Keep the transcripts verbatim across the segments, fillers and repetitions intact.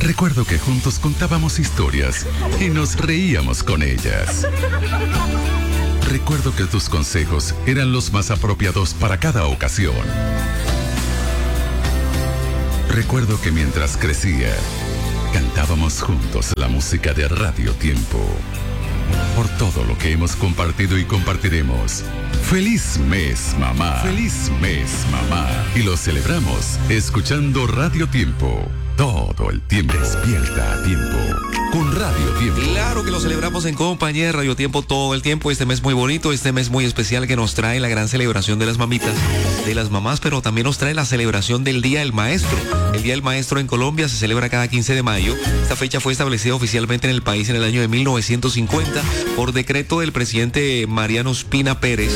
Recuerdo que juntos contábamos historias y nos reíamos con ellas. Recuerdo que tus consejos eran los más apropiados para cada ocasión. Recuerdo que mientras crecía, cantábamos juntos la música de Radio Tiempo. Por todo lo que hemos compartido y compartiremos. ¡Feliz mes, mamá! ¡Feliz mes, mamá! Y lo celebramos escuchando Radio Tiempo. Todo el tiempo. Despierta a tiempo con Radio Tiempo. Claro que lo celebramos en compañía de Radio Tiempo todo el tiempo. Este mes muy bonito, este mes muy especial que nos trae la gran celebración de las mamitas, de las mamás, pero también nos trae la celebración del Día del Maestro. El Día del Maestro en Colombia se celebra cada quince de mayo. Esta fecha fue establecida oficialmente en el país en el año de mil novecientos cincuenta por decreto del presidente Mariano Ospina Pérez.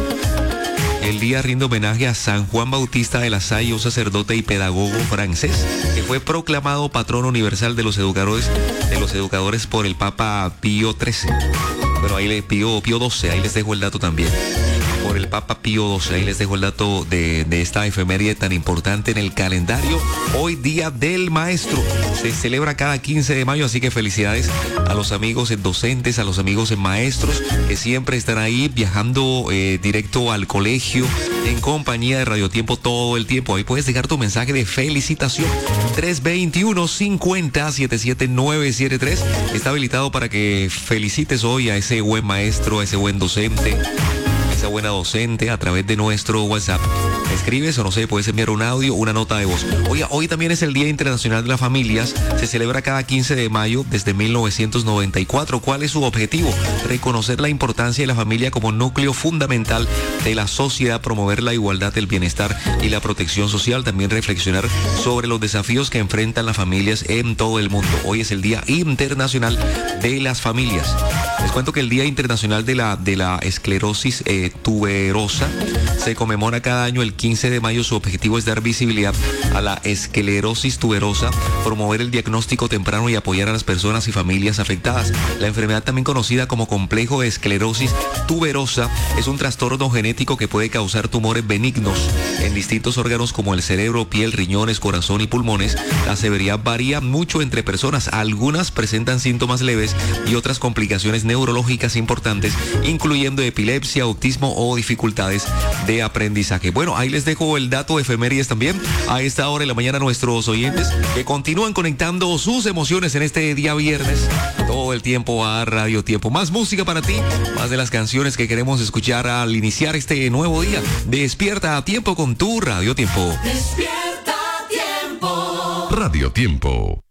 El día rinde homenaje a San Juan Bautista de la Salle, un sacerdote y pedagogo francés, que fue proclamado patrono universal de los educadores, de los educadores por el Papa Pío trece. Bueno, ahí le Pío, Pío doce, ahí les dejo el dato también. Por el Papa Pío doce, ahí les dejo el dato de, de esta efeméride tan importante en el calendario. Hoy Día del Maestro. Se celebra cada quince de mayo, así que felicidades a los amigos en docentes, a los amigos en maestros, que siempre están ahí viajando eh, directo al colegio en compañía de Radio Tiempo todo el tiempo. Ahí puedes dejar tu mensaje de felicitación. tres dos uno, cinco cero, siete siete nueve siete tres. Está habilitado para que felicites hoy a ese buen maestro, a ese buen docente, esa buena docente a través de nuestro WhatsApp. Escribes o no sé, puedes enviar un audio, una nota de voz. Oye, hoy también es el Día Internacional de las Familias. Se celebra cada quince de mayo desde mil novecientos noventa y cuatro. ¿Cuál es su objetivo? Reconocer la importancia de la familia como núcleo fundamental de la sociedad, promover la igualdad, el bienestar y la protección social. También reflexionar sobre los desafíos que enfrentan las familias en todo el mundo. Hoy es el Día Internacional de las Familias. Les cuento que el Día Internacional de la, de la Esclerosis eh, Tuberosa se conmemora cada año el quince de mayo. Su objetivo es dar visibilidad a la esclerosis tuberosa, promover el diagnóstico temprano y apoyar a las personas y familias afectadas. La enfermedad, también conocida como complejo de esclerosis tuberosa, es un trastorno genético que puede causar tumores benignos en distintos órganos como el cerebro, piel, riñones, corazón y pulmones. La severidad varía mucho entre personas. Algunas presentan síntomas leves y otras complicaciones neurológicas importantes, incluyendo epilepsia, autismo o dificultades de aprendizaje. Bueno, ahí les dejo el dato de efemérides también a esta hora de la mañana a nuestros oyentes que continúan conectando sus emociones en este día viernes todo el tiempo a Radio Tiempo. Más música para ti, más de las canciones que queremos escuchar al iniciar este nuevo día. Despierta a tiempo con tu Radio Tiempo. Despierta a tiempo. Radio Tiempo.